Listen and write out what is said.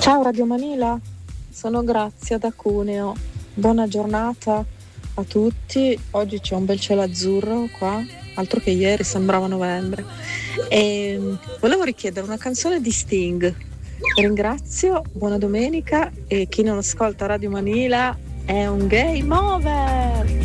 Ciao Radio Manila, sono Grazia da Cuneo. Buona giornata a tutti. Oggi c'è un bel cielo azzurro qua, altro che ieri, sembrava novembre. E volevo richiedere una canzone di Sting. Ringrazio, buona domenica e chi non ascolta Radio Manila è un game over.